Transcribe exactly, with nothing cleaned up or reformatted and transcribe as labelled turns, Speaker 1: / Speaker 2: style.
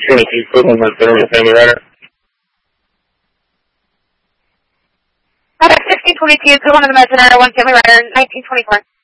Speaker 1: Tennessee Football Center, Family Runner.
Speaker 2: fifteen twenty-two, go on to the Messenger, one Family Runner, nineteen twenty-four.